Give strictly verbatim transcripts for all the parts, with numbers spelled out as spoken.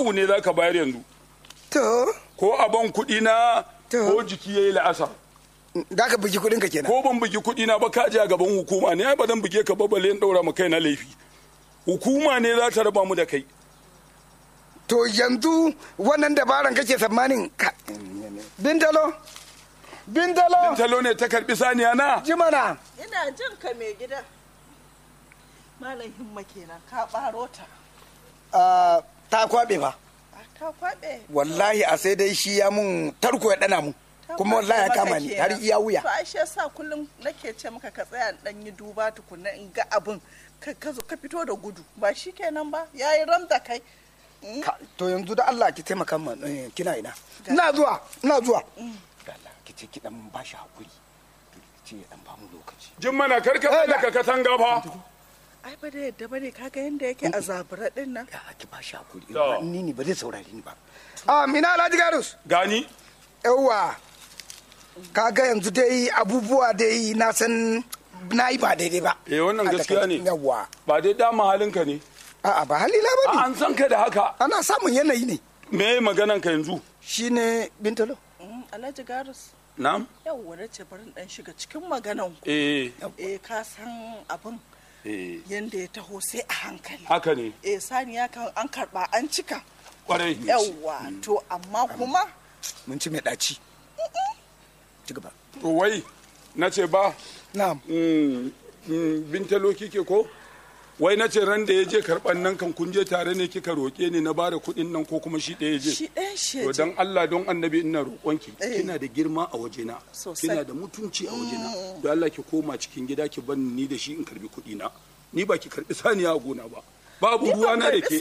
zaɓu ne za ka bayar yanzu. To. Ko a ban kuɗi na ko jiki ya yi la'asa. Da ka bugi kuɗin ka kenan. Ko ban bugi kuɗi na ba ka je a gaban hukuma ne ai ba zan buge ka ba balle in ɗaura ma kai na laifi. Hukuma ne za ta raba mu da kai. To yanzu wannan dabaran kake tsammanin ka. Bintalo. Bintalo. Bintalo ne ta karɓi saniya na. Jimana. Ina jin ka mai gida. Malam Himma kenan ka ɓaro ta. Ta kwaɓe fa. Ta kwaɓe. Wallahi a sai dai shi ya mun tarko ya ɗana mun. Kuma wallahi ya kama ni har iya wuya. To ai shi yasa kullum nake ce maka ka tsaya dan yi duba tukunna in ga abin ka zo ka fito da gudu ba shi kenan ba yayi ramda kai. To yanzu da Allah ki taimaka min kina ina. Ina zuwa ina zuwa. Allah ki ce ki dan ba shi hakuri. Ki ce dan ba mu lokaci. Jin mana karka da ka katanga fa. Ai ba da yadda bane kaga yanda yake a zabura din nan. Ya ki ba shi hakuri. Ni ne ba zai saurare ni ba. Ah mina Alhaji Garus. Gani. Yawwa. Kaga yanzu dai abubuwa dai na san na yi ba daidai ba. Eh wannan gaskiya ne. Yawwa. Ba dai dama halinka ne. A'a ba halila ba ne. An san ka da haka. Ana samun yanayi ne. Me maganan ka yanzu? Shine Bintalo. Alhaji Garus. Na'am. Yawwa na ce bari dan shiga cikin maganan. Eh. Eh ka san abin. Eh. Yanda ya taho sai a hankali. Haka ne. Eh saniya kan an karba an cika. Kwarai. Yawwa to amma kuma. Mun ci mai daci. Ci gaba. To wai na ce ba. Na'am. Bintalo kike ko? Wai na ce ran da ya je karɓan nan kan kun je tare ne kika roƙe ni na ba da kuɗin nan ko kuma shi ɗaya je? Shi ɗaya shi to don Allah don annabi ina roƙonki kina da girma a wajena kina da mutunci a wajena don Allah ki koma cikin gida ki ban ni da shi in karbi kuɗi na ni ba ki karbi saniya a gona ba babu ruwa na da ke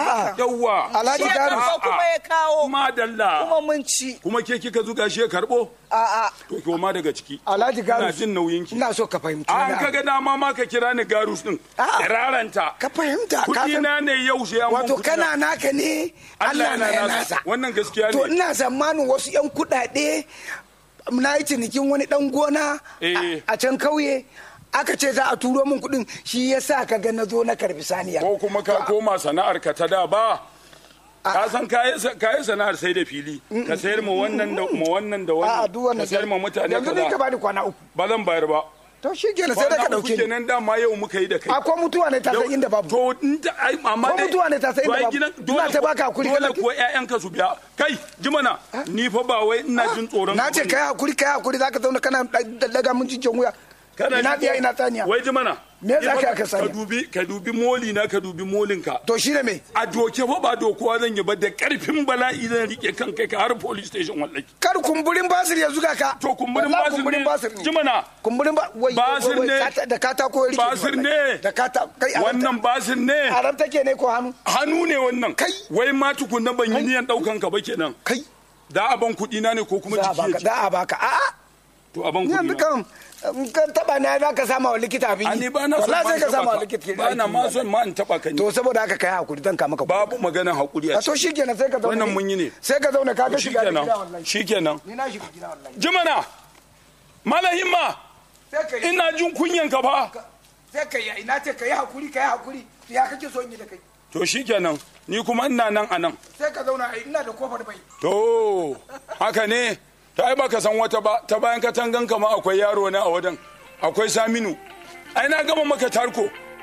yawwa Alhaji Garus kuma ya kawo madalla kuma mun ci kuma ke kika zuga shi ya karbo a'a to koma daga ciki Alhaji Garus ina jin nauyin ki ina so ka fahimci an kaga dama ma ka kira ni Garus din raranta ka fahimta ka kudi na ne yau sai an wato kana naka ne Allah na nasa wannan gaskiya ne to ina zamanin wasu yan kudade na yi cinikin wani dan gona a can kauye aka ce za a turo min kudin shi yasa ka ga na zo na karbi saniya ko kuma ka koma sana'ar ka ta da ba ka san kayi sana'ar sai da fili ka sayar ma wannan da ma wannan da wannan ka sayar ma mutane yanzu ne ka bani kwana uku ba zan bayar ba to shi kenan sai da ka dauke ni kenan dama yau muka yi da kai akwai mutuwa ne ta san inda babu to amma dai mutuwa ne ta san inda babu dole ta baka hakuri dole ko ƴaƴanka su biya kai jimana ni fa ba wai ina jin tsoron na ce kai hakuri kai hakuri zaka zauna kana daga mun jinjin wuya ina biya ina taniya wai ji mana me za ka ka sani ka dubi ka dubi moli na ka dubi molin ka to shi ne me a doke fa ba dokuwa zan yi ba da karfin bala'i zan rike kan kai ka har police station wallahi kar kumburin basir ya zuga ka to kumburin basir ne ji mana kumburin basir ne da katako ya rike basir ne da kata kai wannan basir ne haram take ne ko hannu hannu ne wannan kai wai ma tukunna ban yi niyan daukan ka ba kenan kai da aban kudi na ne ko kuma jiki ya da a baka a'a to aban kudi na kan taba na za ka sama wa likita abin yi ba na son sai ka sama wa likita ba na ma son ma in taba ka ne to saboda haka kai hakuri zan ka maka babu magana hakuri a to shikenan sai ka zauna wannan mun yi ne sai ka zauna ka ga shiga gida wallahi shikenan ni na shiga gida wallahi jimana malahimma ina jin kunyan ka fa sai ka yi ina ce kai hakuri kai hakuri ya kake so in yi da kai to shikenan ni kuma ina nan anan sai ka zauna ina da kofar bai to haka ne ta ai baka san wata ba ta bayan katangan kama akwai yaro na a wajen akwai Saminu ai na gama maka tarko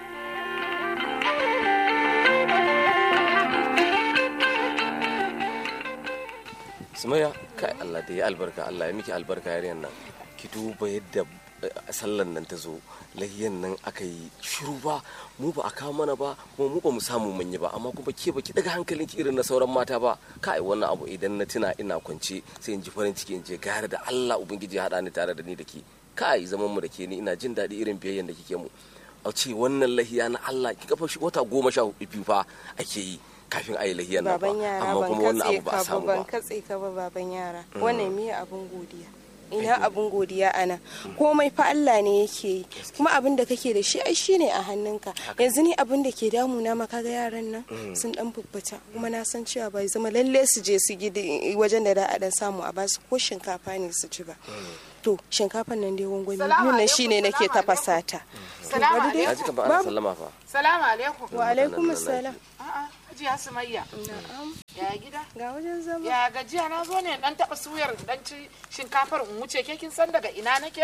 Sumaya kai Allah da ya albarka Allah ya miki albarka yariyan nan ki duba yadda sallan nan ta zo lahiyan nan aka yi shiru ba mu ba a kawo mana ba kuma mu ba mu samu mun yi ba amma kuma ke ba ki daga hankalin ki irin na sauran mata ba kai wannan abu idan na tuna ina kwance sai in ji farin ciki in je gare da Allah ubangiji ya hada ni tare da ni da ke kai zaman mu da ke ni ina jin daɗi irin biyayyen da kike mu a ce wannan lahiya na Allah ki kafa shi wata goma sha hudu fa ake yi kafin a yi lahiyan nan ba amma kuma wannan abu ba a samu ba ban katse ka ba baban yara wannan miye abun godiya ina abun godiya ana komai fa Allah ne yake yi kuma abin da kake da shi ai shine a hannunka yanzu ni abin da ke damuna ma kaga yaran nan sun dan fuffata kuma na san cewa bai zama lalle su je su gidi wajen da da a dan samu a basu ko shinkafa ne su ci ba to shinkafan nan dai gwangwani nun nan shine nake tafasa ta salamu alaikum ba sallama fa salamu alaikum wa alaikum assalam Hajiya Sumayya. Na'am. Ya gida? Ga wajen zama. Ya gajiya na zo ne dan taba suyar dan ci shinkafar in wuce ke kin san daga ina nake?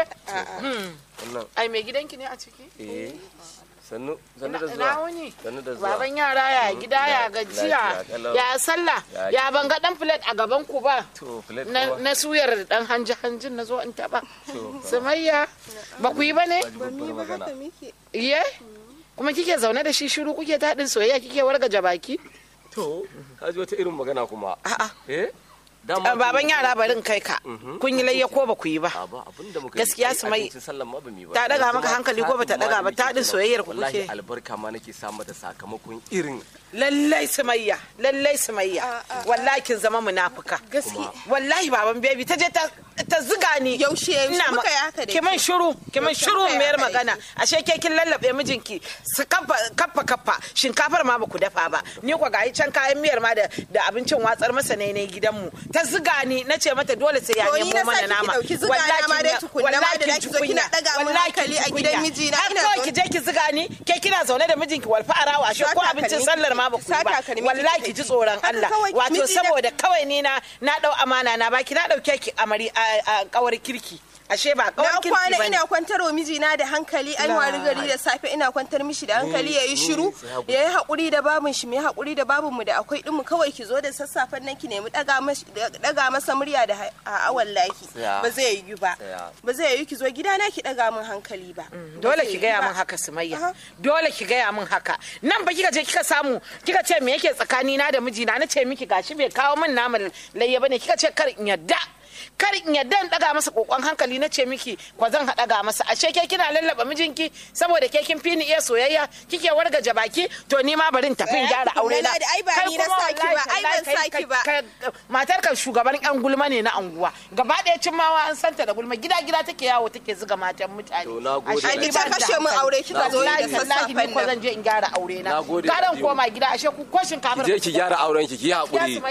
Wannan. Ai mai gidanki ne a ciki? Eh. Sannu sannu da zuwa. Ina wuni? Sannu da zuwa. Baban yara ya gida ya gajiya. Ya sallah. Ya ban ga dan plate a gaban ku ba. To plate Na, na suyar dan hanji hanjin na zo in taba. Sumayya ba ku yi ba ne? Ba mi ba haka muke. Iye? Kuma kike zaune da shi shiru kuke taɗin soyayya kike wargaje baki? To, ka ji wata irin magana kuma. A'a. Eh? Uh, baban yara barin kai ka. Kun yi layya ko ba ku yi ba? Gaskiya su mai ta daga maka hankali ko ba ta daga ba ta din soyayyar ku kuke. Wallahi albarka ma nake sa mata sakamakon irin. Lallai Sumayya, lallai Sumayya. Wallahi kin zama munafuka. Gaskiya. Wallahi baban baby ta je ta ta ziga ni. Yaushe yaushe muka yi haka da. Ki man shiru, ki man shiru mayar magana. Ashe ke kin lallabe mijinki su kaffa kaffa kaffa shinkafar ma ba ku dafa ba. Ni ko ga can kayan miyar ma da da abincin watsar masa ne ne gidanmu. Ta ziga ni na ce mata dole sai ya nemo mana nama. Wallahi ma dai tukunna ma da naki zo kina daga mun hankali a gidan mijina ina zo ki je ki ziga ni ke kina zaune da mijinki walfa arawa ashe ko abincin sallar ma ba ku ba. Wallahi ki ji tsoron Allah. Wato saboda kawai ni na na dau amana na baki na dauke ki amari a kawar kirki. Ashe ba kawar kirki bane. Na kwana ina kwantar wa mijina da hankali an wari gari da safe ina kwantar mishi da hankali yayi shiru yayi hakuri da babun shi mai hakuri da babun mu da akwai din mu kawai ki zo da sassafen nan ki nemi daga daga masa murya da a wallahi ba zai yi ba ba zai yi ki zo gidana ki daga min hankali ba. Dole ki gaya min haka Sumayya. Dole ki gaya min haka. Nan ba kika je kika samu kika ce me yake tsakani na da mijina na ce miki gashi bai kawo min naman layya bane kika ce kar in yadda kar in yadda in daga masa kokon hankali na ce miki ko zan haɗa ga masa ashe ke kina lallaba mijinki saboda ke kin fi ni iya soyayya kike wargaje baki to ni ma barin tafi in gyara aure na ai ba ni na saki ba ai ban saki ba matar kan shugaban yan gulma ne na anguwa gaba ɗaya cin mawa an santa da gulma gida gida take yawo take zuga matan mutane ai ni ta kashe min aure kika zo da sassafen nan ko zan je in gyara aure na garan koma gida ashe ku ko shinkafar ki je ki gyara auren ki ki haƙuri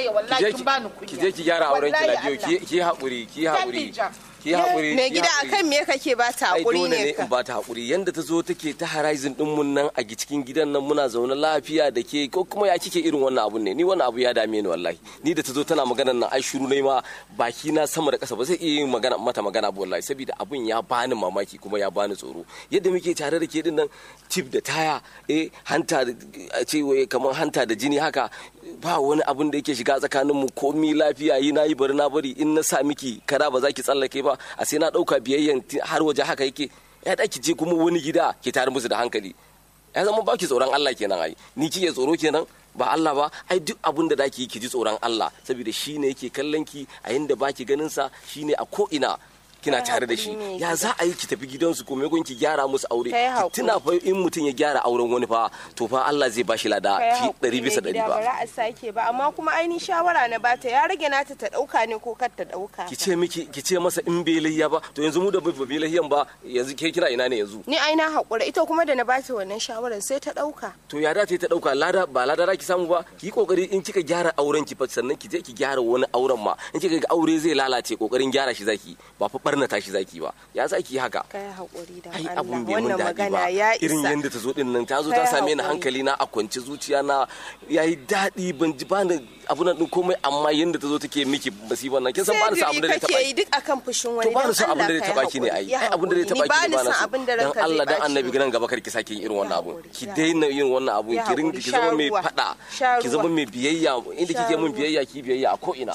ki je ki gyara auren ki lafiyo ki haƙuri ki haƙuri ki haƙuri me gida akan me kake ba ta haƙuri ne ka ba ta haƙuri yanda ta zo take ta horizon din mun nan a cikin gidan nan muna zaune lafiya da ke ko kuma ya kike irin wannan abun ne ni wannan abu ya dame ni wallahi ni da ta zo tana magana nan ai shiru ne ma baki na sama da ƙasa ba zai iya yin magana mata magana ba wallahi saboda abun ya bani mamaki kuma ya bani tsoro yadda muke tare da ke din nan tip da taya eh hanta a ce kamar hanta da jini haka ba wani abun da yake shiga tsakanin mu komi lafiya yi na yi bari na bari in na sa miki kada ba za ki tsallake ba a sai na dauka biyayyan har waje haka yake ya da ki je kuma wani gida ki tare musu da hankali ya zama ba ki tsoron Allah kenan ai ni kike tsoro kenan ba Allah ba ai duk abun da zaki yi ki ji tsoron Allah saboda shine yake kallon ki a yanda baki ganin sa shine a ko ina kina tare da shi ya za a yi ki tafi gidansu ko maimakon ki gyara musu aure tuna fa in mutum ya gyara auren wani fa to fa Allah zai bashi lada fi ɗari bisa ɗari ba ba a sake ba amma kuma ainihin shawara na bata ya rage nata ta dauka ne ko kar ta dauka ki ce miki ki ce masa in bai layya ba to yanzu mu da bai bai layyan ba yanzu ke kira ina ne yanzu ni aina hakura ita kuma da na bata wannan shawaran sai ta dauka to ya dace ta dauka lada ba lada za ki samu ba ki kokari in kika gyara auren ki fa sannan ki je ki gyara wani auren ma in kika ga aure zai lalace kokarin gyara shi zaki ba fa barna tashi zaki ba ya zaki haka kai hakuri da Allah wannan magana ya isa irin yanda ta zo din nan ta zo ta same ni hankali na a kwance zuciya na yayi dadi ban ji bani abu nan din komai amma yanda ta zo take miki musibar nan kin san ba ni sa abin da zai taba ki duk akan fushin wani to ba ni sa abin da zai taba ki ne ai ai abin da zai taba ki ba na dan Allah dan annabi gidan gaba kar ki sake yin irin wannan abu ki daina yin wannan abu ki rinki ki zama mai fada ki zama mai biyayya inda kike mun biyayya ki biyayya a ko ina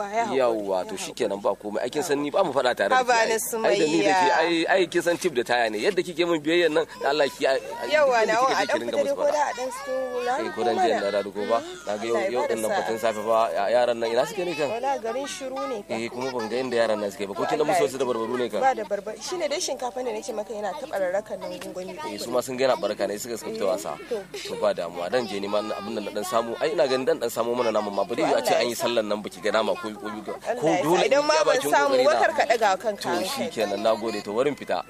yawa to shikenan ba komai ai kin san ni ba mu fada tare da ki ai da ni da ke ai ai kin san tip da taya ne yadda kike mun biyayyan nan da Allah ki yawa na wa a dan fita ko da a dan su la ko dan jiya da da ko ba na ga yau yau din nan fatan safe ba yaran nan ina suke ne kan wala garin shiru ne fa eh kuma ban ga inda yaran nan suke ba ko kin musu wasu da barbaru ne kan ba da barbar shine dai shinkafa ne nake maka yana taɓa rarrakan nan gungumi eh su ma sun ga yana barka ne suka suka fita wasa to ba damuwa dan je ni ma abin nan dan samu ai ina ganin dan dan samu mana namu ma bari a ce an yi sallan nan baki ga nama ko ko dole idan ma ban samu wakar ka daga kanka to shikenan nagode to warin fita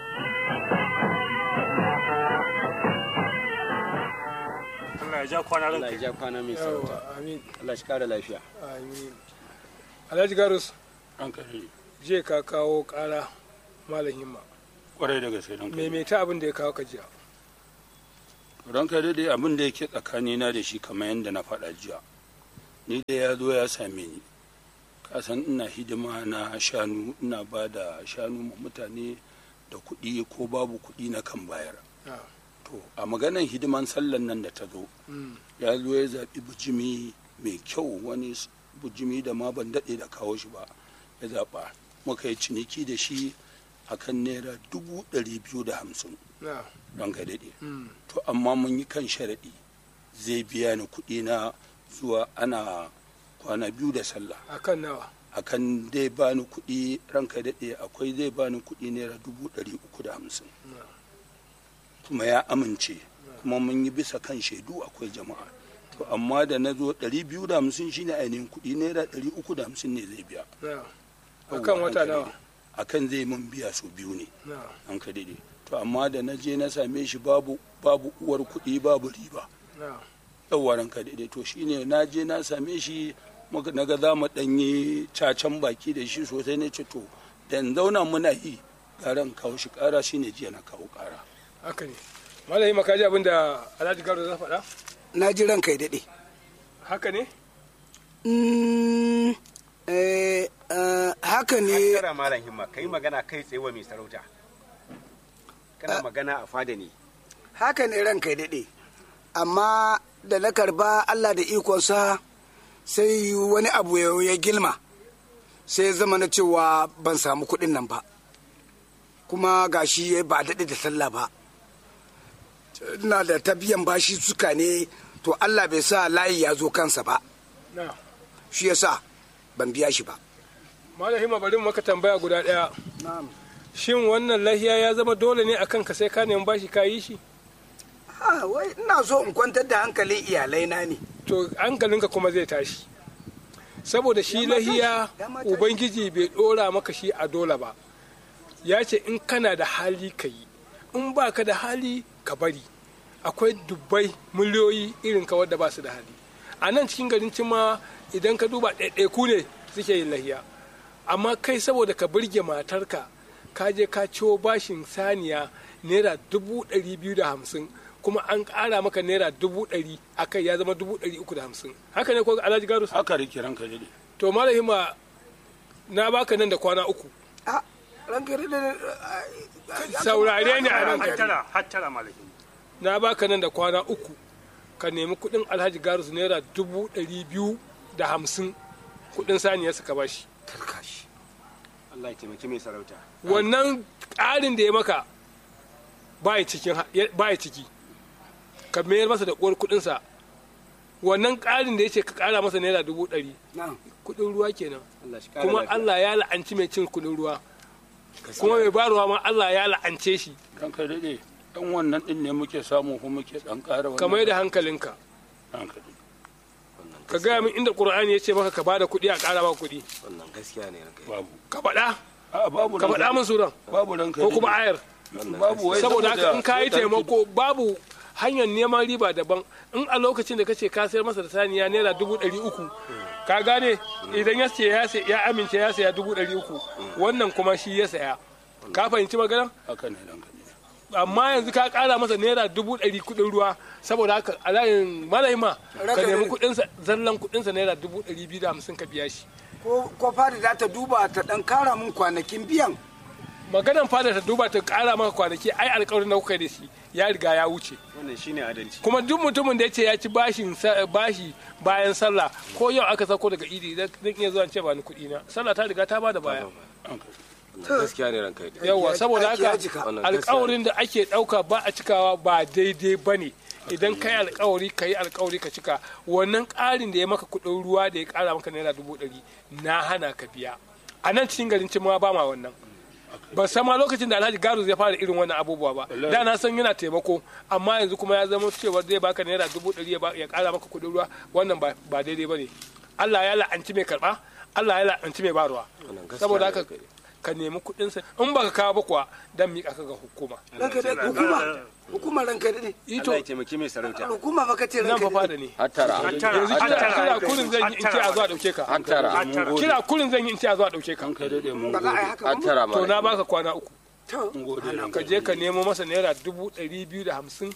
Allah ya ja kwana ranka. Allah ya ja kwana mai sauta. Amin. Allah shi kara lafiya. Amin. Alhaji Garus. An kare. Je ka kawo kara Malam Himma. Kwarai da gaske don Me me ta abin da ya kawo ka jiya. ranka daidai abin da yake tsakanina da shi kamar yadda na faɗa jiya ni da ya zo ya same ni kasan ina hidima na shanu ina ba da shanu ma mutane da kuɗi ko babu kuɗi na kan bayar to a maganan hidiman sallan nan da ta zo ya zo ya zaɓi bujimi mai kyau wani bujimi da ma ban daɗe da kawo shi ba ya zaɓa muka yi ciniki da shi akan naira dubu ɗari biyu da hamsin don ka daɗe to amma mun yi kan sharaɗi zai biya ni kuɗi na zuwa ana kwana biyu da sallah akan nawa akan zai bani kuɗi ranka daɗe akwai zai bani kuɗi naira dubu ɗari uku da hamsin kuma ya amince kuma mun yi bisa kan shaidu akwai jama'a to amma da na zo ɗari biyu da hamsin shine ainihin kuɗi naira ɗari uku da hamsin ne zai biya akan wata nawa akan zai mun biya su biyu ne an ka daɗe to amma da na je na same shi babu babu uwar kuɗi babu riba yawwa ranka daɗe to shine na je na same shi na ga za mu ɗanyi cacan baki da shi sosai ne ce to da zauna muna yi garan kawo shi ƙara shine jiya na kawo ƙara haka ne malami maka ji abin da alhaji garo za faɗa na ji ranka ya daɗe haka ne haka ne kara malam himma kai magana kai tsaye wa mai sarauta kana magana a fada ne haka ne ranka ya daɗe amma da na karba Allah da ikonsa sai wani abu ya gilma sai zama na cewa ban samu kuɗin nan ba kuma gashi ba daɗe da sallah ba ina da ta biyan bashi suka ne to Allah bai sa layi ya zo kansa ba shi yasa ban biya shi ba malahima bari maka tambaya guda ɗaya shin wannan lahiya ya zama dole ne akan ka sai ka nemi bashi ka yi shi wai ina so in kwantar da hankalin iyalai na ne to hankalinka kuma zai tashi saboda shi lahiya ubangiji bai dora maka shi a dole ba ya ce in kana da hali ka yi in ba ka da hali ka bari akwai dubbai miliyoyi irin ka wadda ba su da hali a nan cikin garin cima idan ka duba ɗaiɗaiku ne suke yin lahiya amma kai saboda ka burge matarka ka je ka ciwo bashin saniya naira dubu ɗari biyu da hamsin kuma an ƙara maka naira dubu ɗari a kai ya zama dubu ɗari uku da hamsin haka ne ko alhaji garus haka rike ranka dade to malahima na baka nan da kwana uku ranka dade saurare ne a nan hattara hattara malahima na baka nan da kwana uku ka nemi kuɗin alhaji garus naira dubu ɗari biyu da hamsin kuɗin saniya suka bashi tarkashi Allah ya taimaki mai sarauta wannan ƙarin da ya maka baya ciki ka mayar masa da uwar kudinsa wannan ƙarin da ya ce ka ƙara masa naira dubu ɗari kudin ruwa kenan kuma Allah ya la'anci mai cin kudin ruwa kuma mai baruwa ma Allah ya la'ance shi kan kai daɗe ɗan wannan ɗin ne muke samu ko muke ɗan ƙara wannan ka mai da hankalinka ka gaya min inda ƙur'ani ya ce maka ka bada kuɗi a ƙara ba kuɗi wannan gaskiya ne babu ka faɗa babu ka faɗa min suran babu ranka ko kuma ayar babu wai saboda haka in ka yi taimako babu hanyar neman riba daban in a lokacin da kace ka sayar masa da saniya naira dubu ɗari uku ka gane idan ya ce ya amince ya saya dubu ɗari uku wannan kuma shi ya saya ka fahimci maganar haka ne ranka amma yanzu ka kara masa naira dubu ɗari kuɗin ruwa saboda haka a layin malahima ka nemi kuɗinsa zallan kuɗinsa naira dubu ɗari biyu da hamsin ka biya shi ko fada za ta duba ta ɗan kara mun kwanakin biyan maganan fada ta duba ta kara maka kwanaki ai alƙawarin da kuka da shi ya riga ya wuce wannan shine adalci kuma duk mutumin da ya ce ya ci bashin bashi bayan sallah ko yau aka sako daga idi zan iya zuwa ce ba ni kuɗi na sallah ta riga ta bada baya gaskiya ne ranka yawa saboda haka alƙawarin da ake ɗauka ba a cikawa ba daidai ba ne idan ka yi alƙawari ka yi alƙawari ka cika wannan ƙarin da ya maka kuɗin ruwa da ya ƙara maka naira dubu ɗari na hana ka biya a nan cikin garin cimma ba ma wannan ba sama lokacin da alhaji garu zai fara irin wannan abubuwa ba da na san yana taimako amma yanzu kuma ya zama cewa zai baka naira dubu ɗari ya ƙara maka kuɗin ruwa wannan ba daidai ba ne Allah ya la'anci mai karɓa Allah ya la'anci mai baruwa saboda haka ka nemi kuɗinsa in baka kawo ba kuwa dan miƙa ka ga hukuma hukuma hukuma ranka dade ito Allah ya taimaki mai sarauta hukuma baka ce nan ranka fa fada ne hattara yanzu kira kurin zan yi in ce a zuwa dauke ka hattara kira kurin zan yi in ce a zuwa dauke ka kai dade mun ba za a yi haka ba hattara to na baka kwana uku to gode ka je ka nemo masa naira dubu ɗari biyu da hamsin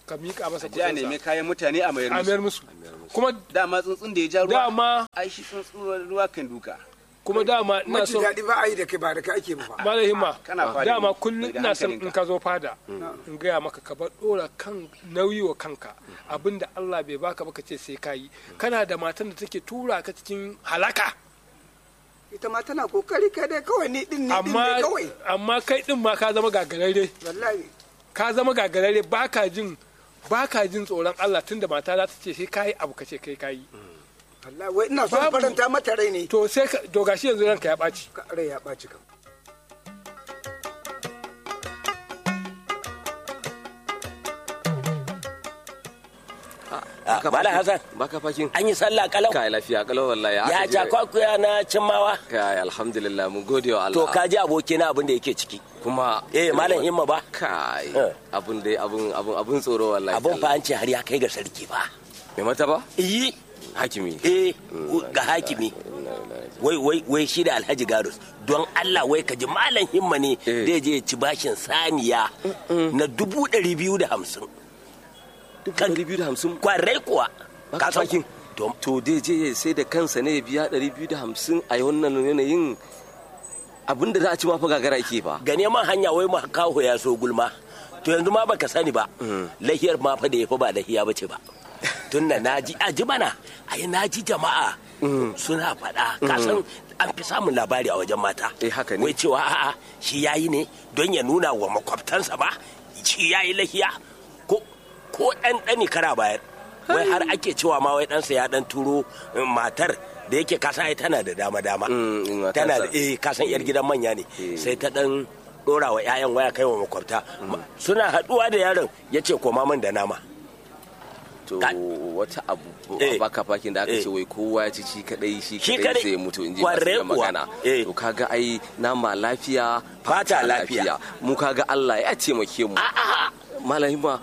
ka miƙa masa kuɗi a nemi kayan mutane a mayar musu a mayar musu kuma dama tsuntsun da ya ja ruwa dama ai shi tsuntsun ruwa kan duka kuma dama ina so daɗi ba a yi da kai ba da kai ake ba malahima dama kullum ina son in ka zo fada in gaya maka ka bar dora kan nauyi wa kanka abinda Allah bai baka ba ka ce sai ka yi kana da matan da take tura ka cikin halaka ita ma tana kokari kai dai kawai ni din ni din ne kawai amma kai din ma ka zama gagararre wallahi ka zama gagararre baka jin baka jin tsoron Allah tunda mata za ta ce sai kai abu ka ce kai kai wallahi wai ina son faranta mata rai ne to sai to gashi yanzu ranka ya baci rai ya baci kam Malam Hassan baka fakin an yi sallah kalau kai lafiya kalau wallahi ya ja kwakuya na cimmawa kai alhamdulillah mun gode wa Allah to ka ji abokina abin da yake ciki kuma eh malam himma ba kai abun dai abun abun abun tsoro wallahi abun fa an ce har ya kai ga sarki ba me mata ba eh hakimi eh ga hakimi wai wai wai shi da Alhaji Garus don Allah wai ka ji malam himma ne da je ci bashin saniya na dubu ɗari biyu da hamsin kan ɗari biyu da hamsin kwarai kuwa ka fakin to dai je sai da kansa ne ya biya ɗari biyu da hamsin a wannan yanayin abin da za a ci ma fa gagara yake ba ga neman hanya wai ma kawo ya so gulma to yanzu ma baka sani ba lahiyar ma fa da yafi ba lahiya bace ba tun da naji a ji mana ai naji jama'a suna faɗa kasan an fi samun labari a wajen mata eh haka ne wai cewa a'a shi yayi ne don ya nuna wa makwabtansa ba shi yayi lahiya ko ko ɗan ɗani kara bayar wai har ake cewa ma wai ɗansa ya ɗan turo matar da yake kasa ai tana da dama dama tana da eh kasan yar gidan manya ne sai ta ɗan ɗora wa 'ya'yan waya kai wa makwabta suna haɗuwa da yaron ya ce koma man da nama to wata abu baka fakin da aka ce wai kowa ya ci shi kadai shi kadai sai mutu in ji magana to kaga ai nama lafiya fata lafiya mu kaga Allah ya taimake mu malahima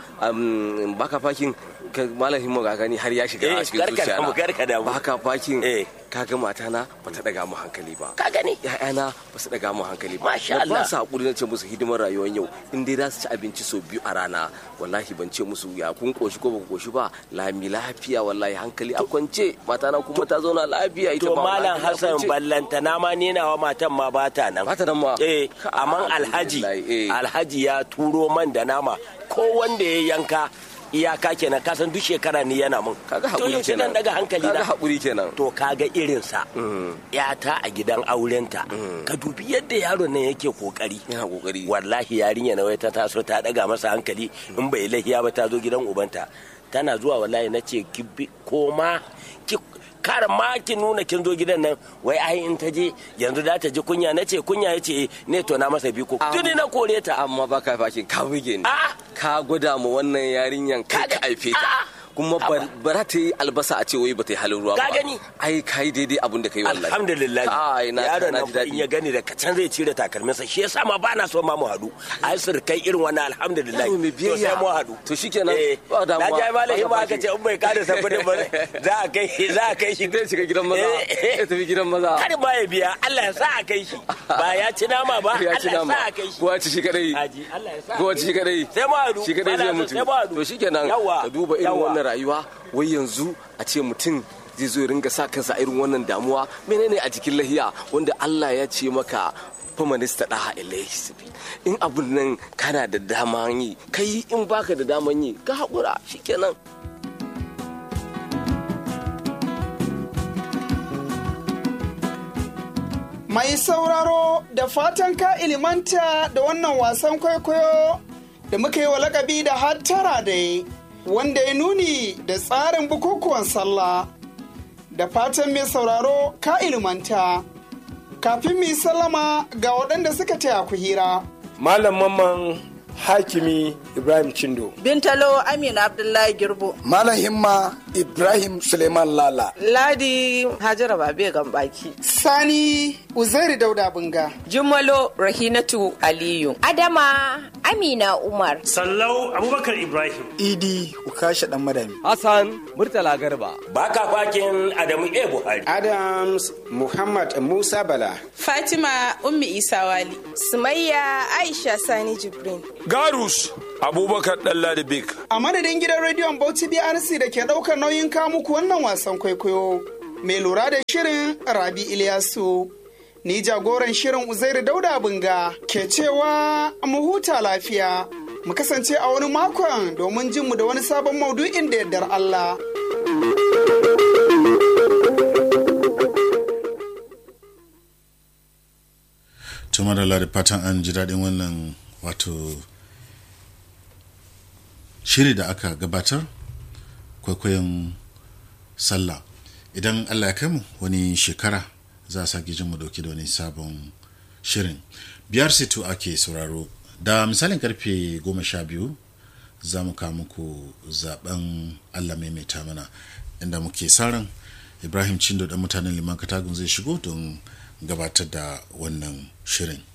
baka fakin malahima ga gani har ya shiga a cikin zuciya na baka fakin kaga matana ba ta daga mu hankali ba ka gani ya'yana ba su daga mu hankali ba masha Allah ba su hakuri na ce musu hidimar rayuwar yau in dai za su ci abinci sau biyu a rana wallahi ban ce musu ya kun koshi ko ba ku koshi ba lami lafiya wallahi hankali a kwance matana kuma ta zauna lafiya ita to malam Hassan ballanta na ma ne nawa matan ma ba ta nan ba ta nan ma eh amma alhaji alhaji ya turo man da nama ko wanda ya yanka iyaka kenan ka san duk shekara ni yana mun kaga hakuri kenan daga hankali na kaga hakuri kenan to kaga irin sa yata a gidan aurenta ka dubi yadda yaron nan yake kokari yana kokari wallahi yarinya na wai ta taso ta daga masa hankali in bai lahiya ba ta zo gidan ubanta tana zuwa wallahi nace ki koma ki kar ma ki nuna kin zo gidan nan wai ai in ta je yanzu da ta ji kunya nace kunya yace ne to na masa biko tuni na kore ta amma baka fakin ka buge ni ka gwada mu wannan yarinyan kai ka aife ta kuma bara ta yi albasa a ce wai ba ta yi halin ruwa ba ka gani ai kai daidai abin da kai wallahi alhamdulillah yaron nan fa in ya gani da kacan zai cire takalminsa shi yasa ma ba na so ma mu hadu ai surkai irin wannan alhamdulillah to sai mu hadu to shikenan ba da mu na ji malai ba ka ce in bai kada sabon ba za a kai za a kai shi zai shiga gidan maza ya tafi gidan maza kar ba ya biya Allah ya sa a kai shi ba ya ci nama ba Allah ya sa a kai shi ko ci shi kadai Allah ya sa ko ci shi kadai sai mu hadu shi kadai zai mutu to shikenan ka duba irin wannan rayuwa wai yanzu a ce mutum zai zo ya ringa sa kansa irin wannan damuwa menene a cikin lahiya wanda Allah ya ce maka famanista da ilaihi sabi in abun nan kana da daman yi kai in baka da daman yi ka haƙura shikenan mai sauraro da fatan ka ilimanta da wannan wasan kwaikwayo da muka yi wa lakabi da hattara da wanda ya nuni da tsarin bukukuwan sallah da fatan mai sauraro ka ilmanta kafin mu sallama ga waɗanda suka taya ku hira malam mamman hakimi Ibrahim Chindo. Bintalo Amina Abdullahi Girbo. Malam Himma Ibrahim Suleiman Lala. Ladi Hajara Babe Gambaki. Sani Uzairi Dauda Bunga. Jumalo Rahinatu Aliyu. Adama Amina Umar. Sallau Abubakar Ibrahim. Idi Ukasha Dan Madami. Hassan Murtala Garba. Baka fakin Adamu E Buhari. Adams Muhammad Musa Bala. Fatima Ummi Isa Wali. Sumayya Aisha Sani Jibrin. Garus Abubakar Ɗanladi Bik. A madadin gidan rediyon Bauchi B R C da ke ɗaukar nauyin muku wannan wasan kwaikwayo. Mai lura da shirin Rabi Ilyasu. Ni jagoran shirin Uzairu Dauda Bunga ke cewa mu huta lafiya. Mu kasance a wani makon domin jin mu da wani sabon maudu'in da yardar Allah. Tuma da da fatan an ji daɗin wannan wato shiri da aka gabatar kwaikwayon sallah. Idan Allah ya kai mu wani shekara za a sake jin mu dauki da wani sabon shirin. Biyar situ ake sauraro da misalin karfe goma sha biyu za mu kawo muku zaben Allah maimaita mana inda muke saran Ibrahim Chindo da mutanen Liman Katagun zai shigo don gabatar da wannan shirin.